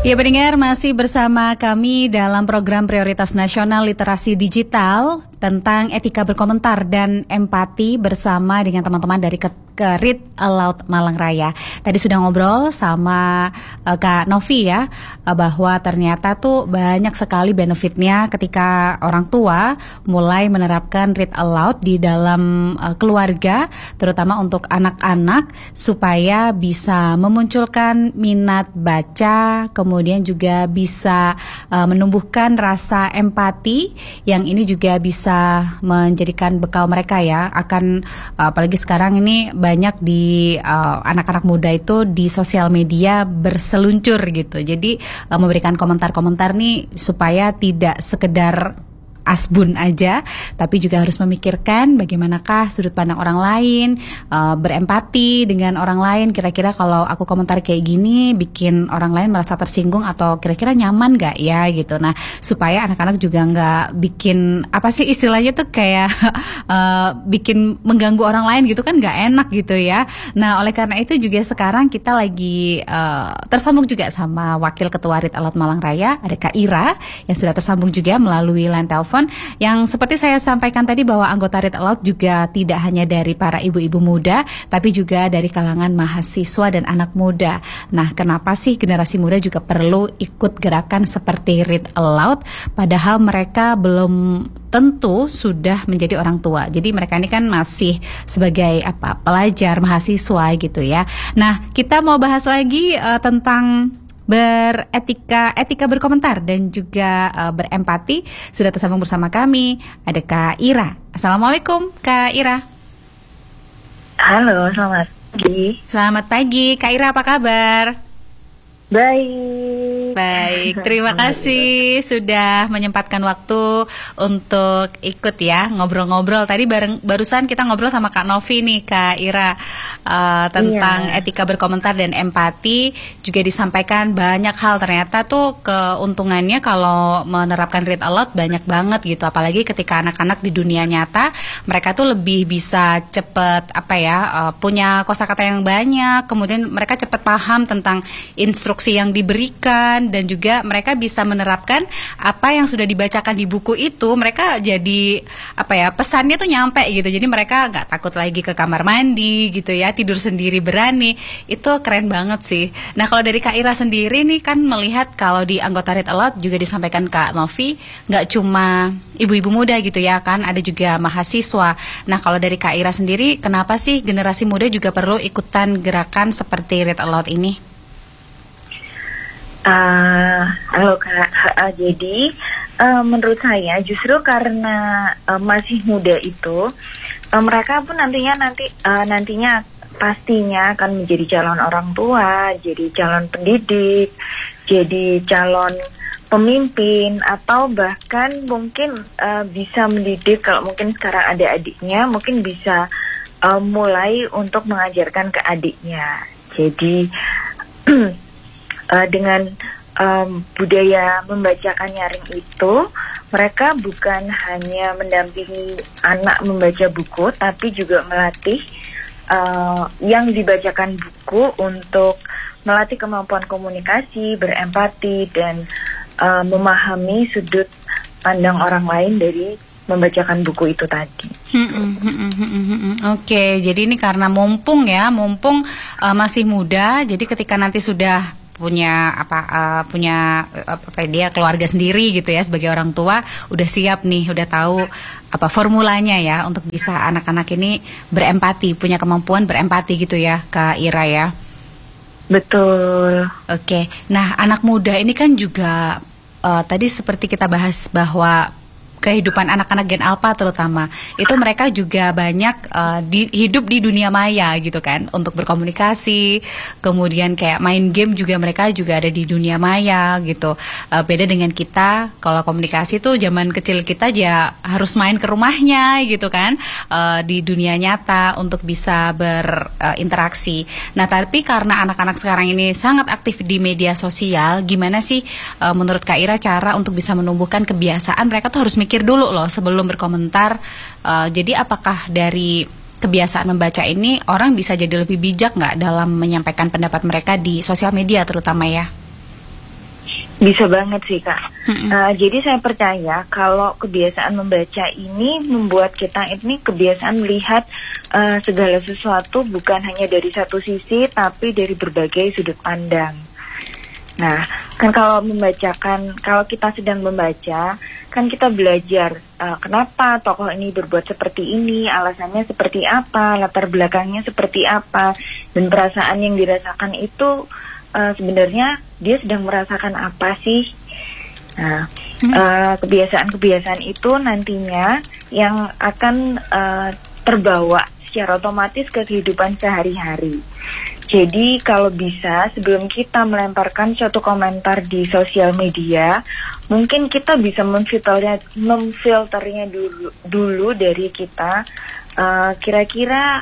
Ya pendengar, masih bersama kami dalam program Prioritas Nasional Literasi Digital tentang etika berkomentar dan empati bersama dengan teman-teman dari Read Aloud Malang Raya. Tadi sudah ngobrol sama Kak Novi ya, bahwa ternyata tuh banyak sekali benefitnya ketika orang tua mulai menerapkan Read Aloud di dalam keluarga, terutama untuk anak-anak, supaya bisa memunculkan minat baca, kemudian juga bisa menumbuhkan rasa empati, yang ini juga bisa menjadikan bekal mereka ya, akan apalagi sekarang ini banyak di anak-anak muda itu di sosial media berseluncur gitu. Jadi memberikan komentar-komentar nih supaya tidak sekedar asbun aja, tapi juga harus memikirkan bagaimanakah sudut pandang orang lain, berempati dengan orang lain. Kira-kira kalau aku komentar kayak gini bikin orang lain merasa tersinggung atau kira-kira nyaman gak ya gitu. Nah, supaya anak-anak juga gak bikin apa sih istilahnya tuh kayak bikin mengganggu orang lain gitu kan, gak enak gitu ya. Nah, oleh karena itu juga sekarang kita lagi tersambung juga sama Wakil Ketua Read Aloud Malang Raya, ada Kak Ira yang sudah tersambung juga melalui line telepon. Yang seperti saya sampaikan tadi bahwa anggota Read Aloud juga tidak hanya dari para ibu-ibu muda, tapi juga dari kalangan mahasiswa dan anak muda. Nah, kenapa sih generasi muda juga perlu ikut gerakan seperti Read Aloud, padahal mereka belum tentu sudah menjadi orang tua. Jadi mereka ini kan masih sebagai pelajar, mahasiswa gitu ya. Nah, kita mau bahas lagi tentang etika berkomentar dan juga berempati. Sudah tersambung bersama kami ada Kak Ira. Assalamualaikum Kak Ira. Halo, selamat pagi. Selamat pagi Kak Ira, apa kabar? Baik, terima kasih sudah menyempatkan waktu untuk ikut ya ngobrol-ngobrol. Tadi barusan kita ngobrol sama Kak Novi nih, Kak Ira, tentang etika berkomentar dan empati. Juga disampaikan banyak hal, ternyata tuh keuntungannya kalau menerapkan Read Aloud banyak banget gitu. Apalagi ketika anak-anak di dunia nyata, mereka tuh lebih bisa cepet punya kosakata yang banyak. Kemudian mereka cepet paham tentang instruksi yang diberikan, dan juga mereka bisa menerapkan apa yang sudah dibacakan di buku itu. Mereka jadi pesannya tuh nyampe gitu. Jadi mereka nggak takut lagi ke kamar mandi gitu ya, tidur sendiri berani. Itu keren banget sih. Nah, kalau dari Kak Ira sendiri nih kan melihat kalau di anggota Read Aloud juga disampaikan Kak Novi, nggak cuma ibu-ibu muda gitu ya kan, ada juga mahasiswa. Nah, kalau dari Kak Ira sendiri, kenapa sih generasi muda juga perlu ikutan gerakan seperti Read Aloud ini? Halo Kak, jadi menurut saya justru karena masih muda itu, mereka pun nantinya pastinya akan menjadi calon orang tua, jadi calon pendidik, jadi calon pemimpin, atau bahkan mungkin bisa mendidik. Kalau mungkin sekarang ada adiknya, mungkin bisa mulai untuk mengajarkan ke adiknya. Jadi dengan budaya membacakan nyaring itu, mereka bukan hanya mendampingi anak membaca buku, tapi juga melatih yang dibacakan buku untuk melatih kemampuan komunikasi, berempati, dan memahami sudut pandang orang lain dari membacakan buku itu tadi. Oke, jadi ini karena mumpung masih muda, jadi ketika nanti sudah punya dia keluarga sendiri gitu ya, sebagai orang tua udah siap nih, udah tahu formulanya ya untuk bisa anak-anak ini berempati, punya kemampuan berempati gitu ya Kak Ira ya. Betul. Oke. Nah, anak muda ini kan juga tadi seperti kita bahas bahwa kehidupan anak-anak Gen Alpha terutama, itu mereka juga banyak hidup di dunia maya gitu kan, untuk berkomunikasi, kemudian kayak main game juga mereka juga ada di dunia maya gitu. Beda dengan kita, kalau komunikasi tuh zaman kecil kita ya harus main ke rumahnya gitu kan, di dunia nyata untuk bisa berinteraksi. Nah, tapi karena anak-anak sekarang ini sangat aktif di media sosial, gimana sih menurut Kak Ira cara untuk bisa menumbuhkan kebiasaan mereka tuh harus mikir dulu loh sebelum berkomentar. Jadi apakah dari kebiasaan membaca ini orang bisa jadi lebih bijak nggak dalam menyampaikan pendapat mereka di sosial media terutama ya? Bisa banget sih Kak. Jadi saya percaya kalau kebiasaan membaca ini membuat kita ini kebiasaan melihat segala sesuatu bukan hanya dari satu sisi, tapi dari berbagai sudut pandang. Nah, kan kalau kita sedang membaca, kan kita belajar kenapa tokoh ini berbuat seperti ini, alasannya seperti apa, latar belakangnya seperti apa, dan perasaan yang dirasakan itu sebenarnya dia sedang merasakan apa sih? Nah, kebiasaan-kebiasaan itu nantinya yang akan terbawa secara otomatis ke kehidupan sehari-hari. Jadi kalau bisa sebelum kita melemparkan suatu komentar di sosial media, mungkin kita bisa memfilternya dulu dari kita. Kira-kira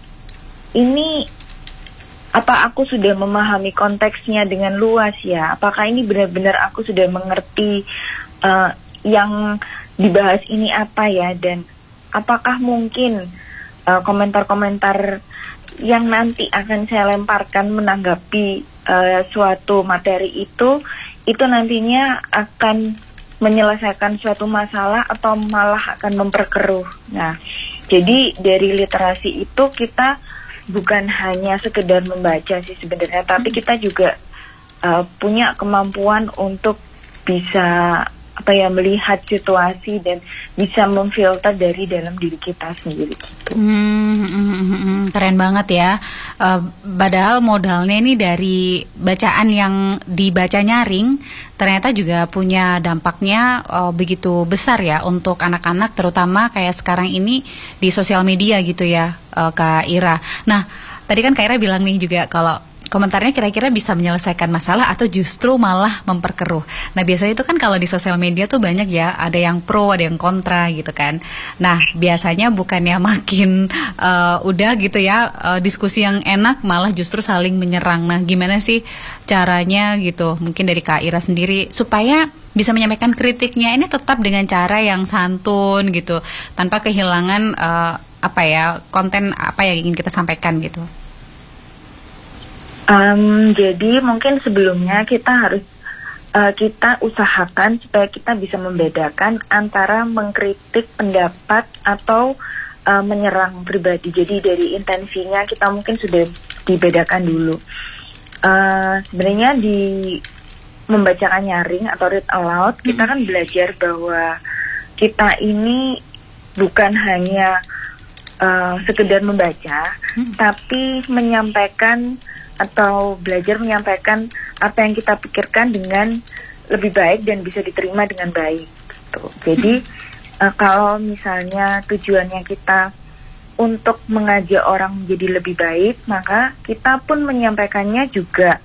ini apa aku sudah memahami konteksnya dengan luas ya? Apakah ini benar-benar aku sudah mengerti yang dibahas ini apa ya? Dan apakah mungkin komentar-komentar yang nanti akan saya lemparkan menanggapi suatu materi itu nantinya akan menyelesaikan suatu masalah atau malah akan memperkeruh. Nah, jadi dari literasi itu kita bukan hanya sekedar membaca sih sebenarnya, tapi kita juga punya kemampuan untuk bisa melihat situasi dan bisa memfilter dari dalam diri kita sendiri gitu. Keren banget ya. Padahal modalnya ini dari bacaan yang dibaca nyaring ternyata juga punya dampaknya begitu besar ya untuk anak-anak, terutama kayak sekarang ini di sosial media gitu ya, Kak Ira. Nah, tadi kan Kak Ira bilang nih juga kalau komentarnya kira-kira bisa menyelesaikan masalah atau justru malah memperkeruh. Nah, biasanya itu kan kalau di sosial media tuh banyak ya, ada yang pro, ada yang kontra gitu kan. Nah, biasanya bukannya makin udah gitu ya, diskusi yang enak, malah justru saling menyerang. Nah, gimana sih caranya gitu, mungkin dari Kak Ira sendiri, supaya bisa menyampaikan kritiknya ini tetap dengan cara yang santun gitu, tanpa kehilangan konten apa yang ingin kita sampaikan gitu. Jadi mungkin sebelumnya kita usahakan supaya kita bisa membedakan antara mengkritik pendapat atau menyerang pribadi. Jadi dari intensinya kita mungkin sudah dibedakan dulu. Sebenarnya di membacakan nyaring atau read aloud, kita kan belajar bahwa kita ini bukan hanya sekedar membaca, tapi menyampaikan atau belajar menyampaikan apa yang kita pikirkan dengan lebih baik dan bisa diterima dengan baik gitu. Jadi kalau misalnya tujuannya kita untuk mengajak orang menjadi lebih baik, maka kita pun menyampaikannya juga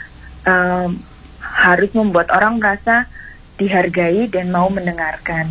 harus membuat orang merasa dihargai dan mau mendengarkan.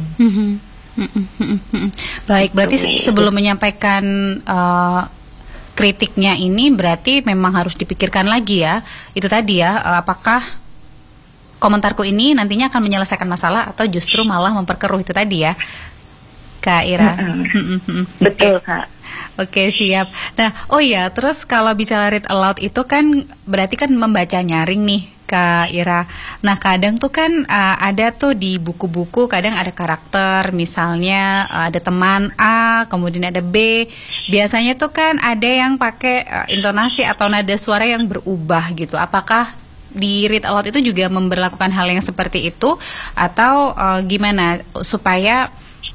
Baik, berarti sebelum menyampaikan kritiknya ini berarti memang harus dipikirkan lagi ya. Itu tadi ya, apakah komentarku ini nantinya akan menyelesaikan masalah atau justru malah memperkeruh, itu tadi ya, Kak Ira. Betul, Kak. Oke, siap. Nah, oh ya, terus kalau bicara read aloud itu kan berarti kan membaca nyaring nih, Kak Ira. Nah, kadang tuh kan ada tuh di buku-buku, kadang ada karakter, misalnya ada teman A, kemudian ada B. Biasanya tuh kan ada yang pakai intonasi atau nada suara yang berubah gitu. Apakah di read aloud itu juga memberlakukan hal yang seperti itu, atau gimana supaya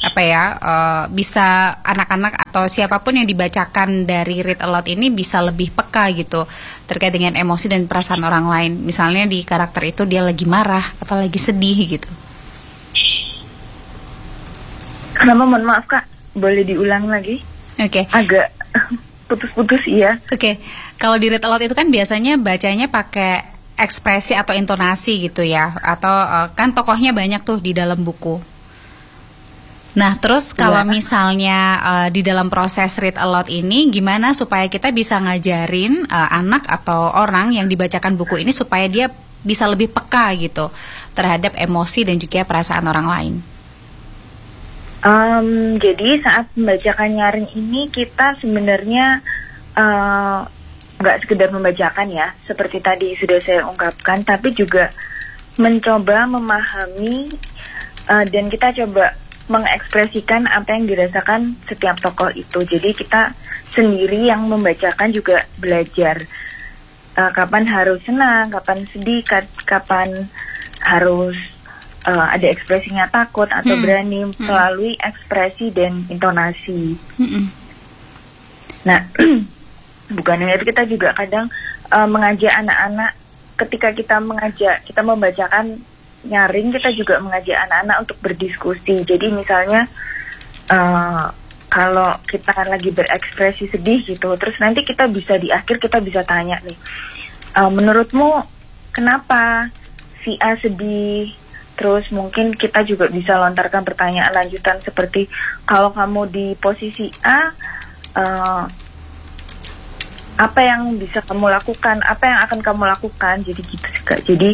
bisa anak-anak atau siapapun yang dibacakan dari read aloud ini bisa lebih peka gitu terkait dengan emosi dan perasaan orang lain. Misalnya di karakter itu dia lagi marah atau lagi sedih gitu. Kenapa, mohon maaf Kak, boleh diulang lagi? Oke. Agak putus-putus iya. Oke. Kalau di read aloud itu kan biasanya bacanya pakai ekspresi atau intonasi gitu ya, atau kan tokohnya banyak tuh di dalam buku. Nah, terus kalau misalnya di dalam proses read aloud ini, gimana supaya kita bisa ngajarin anak atau orang yang dibacakan buku ini supaya dia bisa lebih peka gitu terhadap emosi dan juga perasaan orang lain? Jadi saat membacakan nyaring ini kita sebenarnya nggak sekedar membacakan ya, seperti tadi sudah saya ungkapkan, tapi juga mencoba memahami dan kita coba mengekspresikan apa yang dirasakan setiap tokoh itu. Jadi kita sendiri yang membacakan juga belajar kapan harus senang, kapan sedih, kapan harus ada ekspresinya takut atau berani melalui ekspresi dan intonasi. Nah, bukan hanya itu, kita juga kadang mengajak anak-anak ketika kita membacakan nyaring, kita juga mengajak anak-anak untuk berdiskusi. Jadi misalnya kalau kita lagi berekspresi sedih gitu, terus nanti kita bisa di akhir kita bisa tanya nih, menurutmu kenapa si A sedih? Terus mungkin kita juga bisa lontarkan pertanyaan lanjutan seperti, kalau kamu di posisi A, apa yang bisa kamu lakukan? Apa yang akan kamu lakukan? Jadi gitu sih Kak. Jadi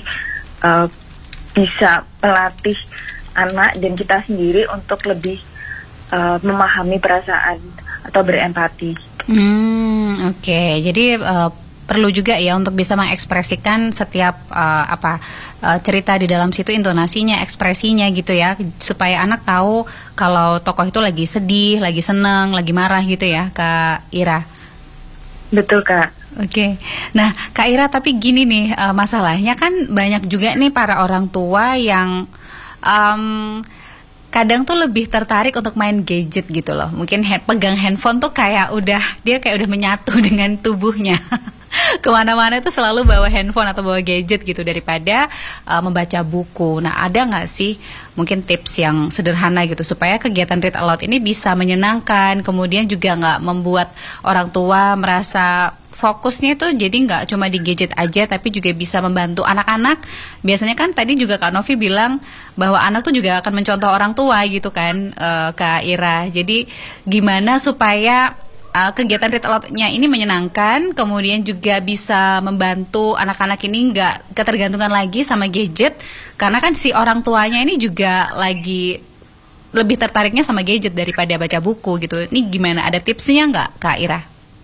bisa melatih anak dan kita sendiri untuk lebih memahami perasaan atau berempati. Oke. Jadi perlu juga ya untuk bisa mengekspresikan setiap cerita di dalam situ, intonasinya, ekspresinya gitu ya, supaya anak tahu kalau tokoh itu lagi sedih, lagi seneng, lagi marah gitu ya, Kak Ira. Betul Kak. Oke. Nah, Kak Ira, tapi gini nih, masalahnya kan banyak juga nih para orang tua yang kadang tuh lebih tertarik untuk main gadget gitu loh. Mungkin pegang handphone tuh kayak udah menyatu dengan tubuhnya. Kemana-mana itu selalu bawa handphone atau bawa gadget gitu daripada membaca buku. Nah, ada nggak sih mungkin tips yang sederhana gitu supaya kegiatan read aloud ini bisa menyenangkan, kemudian juga nggak membuat orang tua merasa fokusnya tuh jadi nggak cuma di gadget aja, tapi juga bisa membantu anak-anak. Biasanya kan tadi juga Kak Novi bilang bahwa anak tuh juga akan mencontoh orang tua gitu kan, Kak Ira. Jadi gimana supaya kegiatan read aloud-nya ini menyenangkan, kemudian juga bisa membantu anak-anak ini nggak ketergantungan lagi sama gadget, karena kan si orang tuanya ini juga lagi lebih tertariknya sama gadget daripada baca buku gitu. Ini gimana? Ada tipsnya nggak, Kak Ira?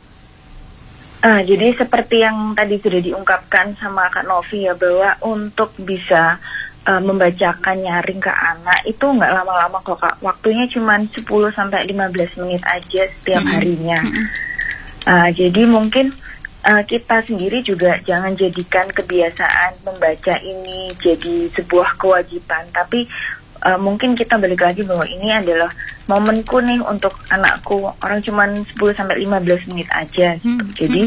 Jadi seperti yang tadi sudah diungkapkan sama Kak Novi ya, bahwa untuk bisa membacakan nyaring ke anak itu nggak lama-lama kok Kak. Waktunya cuma 10-15 menit aja setiap harinya. Jadi mungkin kita sendiri juga jangan jadikan kebiasaan membaca ini jadi sebuah kewajiban, tapi mungkin kita balik lagi bahwa ini adalah momenku nih untuk anakku, orang cuma 10-15 menit aja gitu. Jadi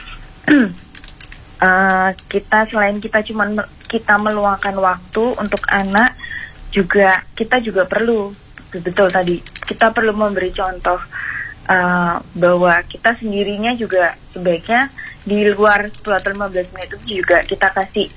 kita meluangkan waktu untuk anak, kita juga perlu, betul tadi, kita perlu memberi contoh bahwa kita sendirinya juga sebaiknya di luar 10-15 menit itu juga kita kasih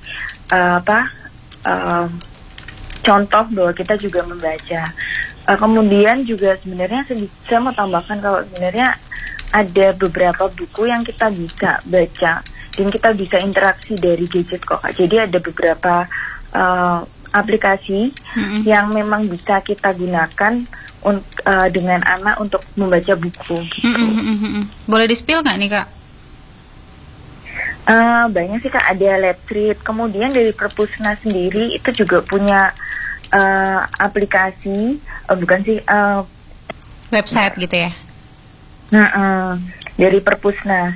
contoh bahwa kita juga membaca. Kemudian juga sebenarnya saya mau tambahkan kalau sebenarnya ada beberapa buku yang kita bisa baca dan kita bisa interaksi dari gadget kok Kak. Jadi ada beberapa aplikasi yang memang bisa kita gunakan dengan anak untuk membaca buku gitu. Boleh di-spill nggak nih Kak? Banyak sih Kak, ada Let's Read. Kemudian dari Perpusnas sendiri itu juga punya aplikasi, website gitu ya? Dari Perpusnas.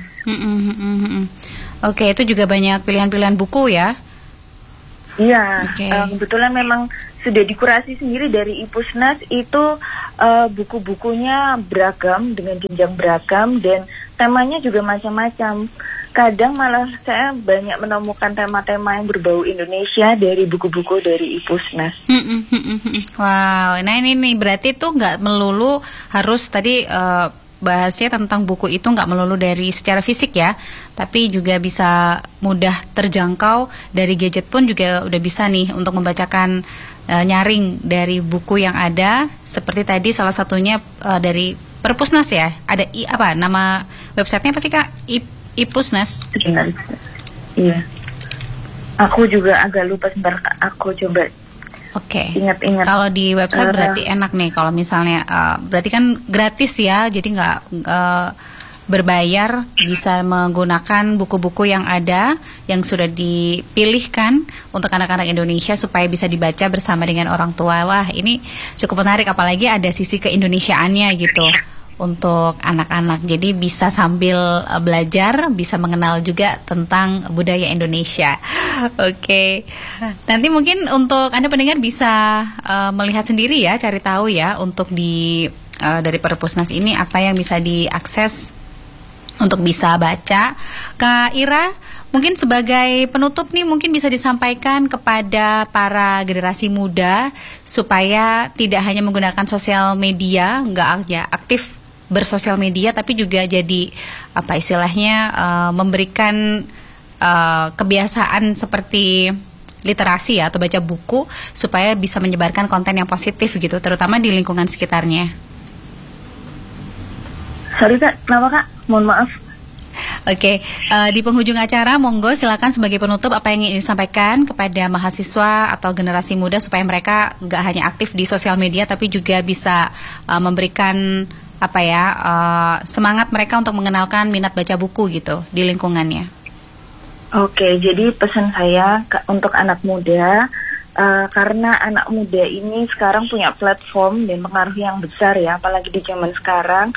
Oke, itu juga banyak pilihan-pilihan buku ya? Iya, kebetulan memang sudah dikurasi sendiri dari Ipusnas itu, buku-bukunya beragam dengan jenjang beragam dan temanya juga macam-macam. Kadang malah saya banyak menemukan tema-tema yang berbau Indonesia dari buku-buku dari Ipusnas. Wow, nah ini nih berarti tuh nggak melulu harus tadi bahasnya tentang buku itu nggak melulu dari secara fisik ya, tapi juga bisa mudah terjangkau dari gadget pun juga udah bisa nih untuk membacakan nyaring dari buku yang ada. Seperti tadi salah satunya dari Perpusnas ya, ada nama websitenya apa sih Kak? Ipusnas. Iya. Aku juga agak lupa, sebentar aku coba. Oke. Ingat-ingat. Kalau di website berarti enak nih. Kalau misalnya berarti kan gratis ya, jadi nggak berbayar, bisa menggunakan buku-buku yang ada, yang sudah dipilihkan untuk anak-anak Indonesia supaya bisa dibaca bersama dengan orang tua. Wah, ini cukup menarik, apalagi ada sisi keindonesiaannya gitu untuk anak-anak. Jadi bisa sambil belajar, bisa mengenal juga tentang budaya Indonesia. Oke. Nanti mungkin untuk Anda pendengar bisa melihat sendiri ya, cari tahu ya untuk dari Perpusnas ini apa yang bisa diakses untuk bisa baca. Kak Ira, mungkin sebagai penutup nih mungkin bisa disampaikan kepada para generasi muda supaya tidak hanya menggunakan sosial media, nggak aja aktif bersosial media, tapi juga jadi apa istilahnya memberikan kebiasaan seperti literasi ya, atau baca buku supaya bisa menyebarkan konten yang positif gitu, terutama di lingkungan sekitarnya. Sorry Kak, kenapa Kak? Mohon maaf. Oke, di penghujung acara, monggo silakan sebagai penutup apa yang ingin disampaikan kepada mahasiswa atau generasi muda supaya mereka nggak hanya aktif di sosial media, tapi juga bisa memberikan semangat mereka untuk mengenalkan minat baca buku gitu di lingkungannya. Oke, jadi pesan saya untuk anak muda, karena anak muda ini sekarang punya platform dan pengaruh yang besar ya, apalagi di zaman sekarang.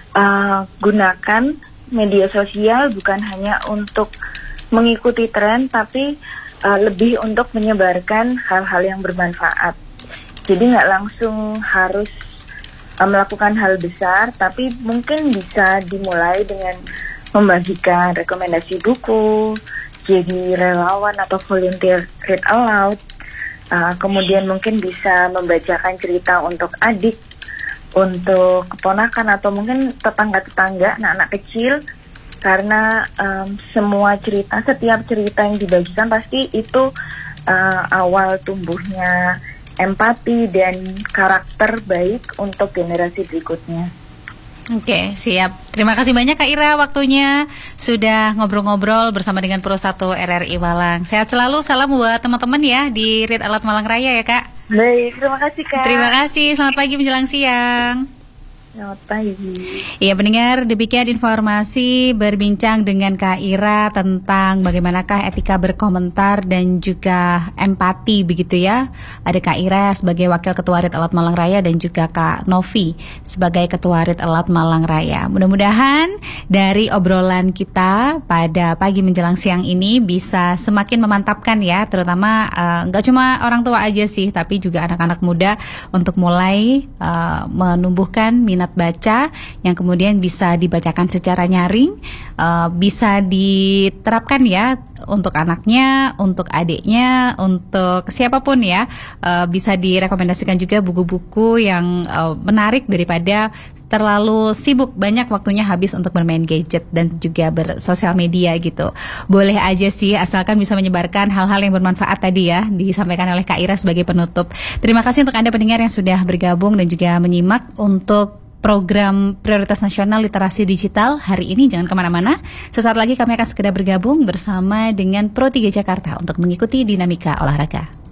Gunakan media sosial bukan hanya untuk mengikuti tren, tapi lebih untuk menyebarkan hal-hal yang bermanfaat. Jadi nggak langsung harus melakukan hal besar, tapi mungkin bisa dimulai dengan membagikan rekomendasi buku, jadi relawan atau volunteer read aloud, kemudian mungkin bisa membacakan cerita untuk adik, untuk keponakan atau mungkin tetangga-tetangga, anak-anak kecil, karena setiap cerita yang dibagikan pasti itu awal tumbuhnya empati dan karakter baik untuk generasi berikutnya. Oke, siap. Terima kasih banyak Kak Ira waktunya sudah ngobrol-ngobrol bersama dengan Pro 1 RRI Malang. Sehat selalu, salam buat teman-teman ya di Read Aloud Malang Raya ya Kak. Baik, terima kasih Kak. Terima kasih, selamat pagi menjelang siang. Selamat pagi. Iya pendengar, demikian informasi berbincang dengan Kak Ira tentang bagaimanakah etika berkomentar dan juga empati begitu ya. Ada Kak Ira sebagai Wakil Ketua Read Aloud Malang Raya dan juga Kak Novi sebagai Ketua Read Aloud Malang Raya. Mudah-mudahan dari obrolan kita pada pagi menjelang siang ini bisa semakin memantapkan ya, terutama nggak cuma orang tua aja sih, tapi juga anak-anak muda untuk mulai menumbuhkan minat baca yang kemudian bisa dibacakan secara nyaring, bisa diterapkan ya untuk anaknya, untuk adiknya, untuk siapapun ya, bisa direkomendasikan juga buku-buku yang menarik daripada terlalu sibuk banyak waktunya habis untuk bermain gadget dan juga bersosial media gitu. Boleh aja sih asalkan bisa menyebarkan hal-hal yang bermanfaat tadi ya, disampaikan oleh Kak Ira sebagai penutup. Terima kasih untuk Anda pendengar yang sudah bergabung dan juga menyimak untuk program Prioritas Nasional Literasi Digital hari ini. Jangan kemana-mana, sesaat lagi kami akan segera bergabung bersama dengan Pro 3 Jakarta untuk mengikuti dinamika olahraga.